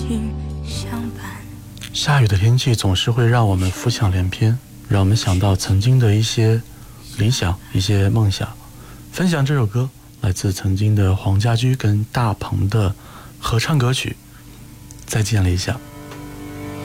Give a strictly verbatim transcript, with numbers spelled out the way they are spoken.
心相伴。 下雨的天气总是会让我们浮想联翩，让我们想到曾经的一些理想，一些梦想。分享这首歌来自曾经的黄家驹跟大鹏的合唱歌曲《再见理想》。